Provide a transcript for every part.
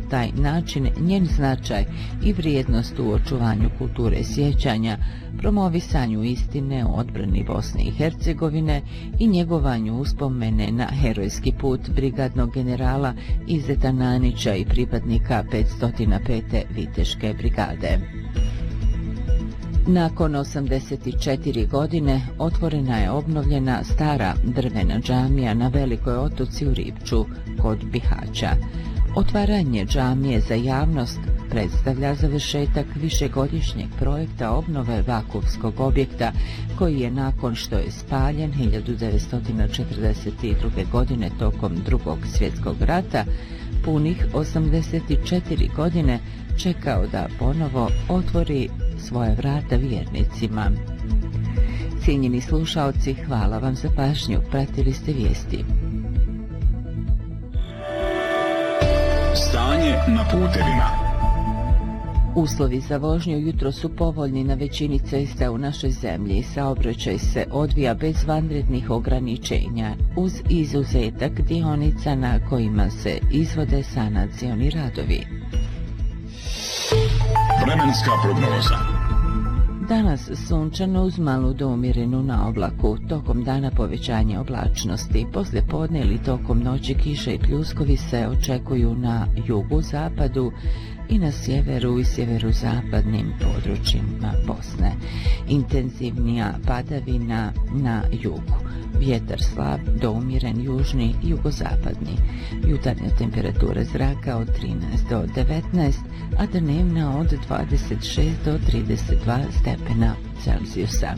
taj način njen značaj i vrijednost u očuvanju kulture sjećanja, promovisanju istine o odbrani Bosne i Hercegovine i njegovanju uspomene na herojski put brigadnog generala Izeta Nanića i pripadnika 505. Viteške brigade. Nakon 84 godine otvorena je obnovljena stara drvena džamija na Velikoj Otoci u Ripču kod Bihaća. Otvaranje džamije za javnost predstavlja završetak višegodišnjeg projekta obnove vakufskog objekta koji je nakon što je spaljen 1942. godine tokom Drugog svjetskog rata punih 84 godine čekao da ponovo otvori svoje vrata vjernicima. Cijenjeni slušaoci, hvala vam za pažnju. Pratili ste vijesti. Stanje na putevima. Uslovi za vožnju jutro su povoljni na većini cesta u našoj zemlji. Saobraćaj se odvija bez vanrednih ograničenja, uz izuzetak dionica na kojima se izvode sanacioni radovi. Vremenska prognoza. Danas sunčano uz malu do umjerenu na oblaku, tokom dana povećanje oblačnosti, poslije podne ili tokom noći kiše i pljuskovi se očekuju na jugu, zapadu i na sjeveru i sjeverozapadnim područjima Bosne. Intenzivnija padavina na jugu. Vjetar slab do umjeren južni i jugozapadni. Jutarnja temperatura zraka od 13 do 19, a dnevna od 26 do 32 stepena Celzijusa.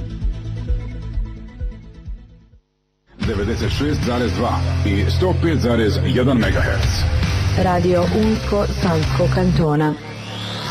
96,2 i 105,1 MHz. Radio Unsko Sanskog kantona.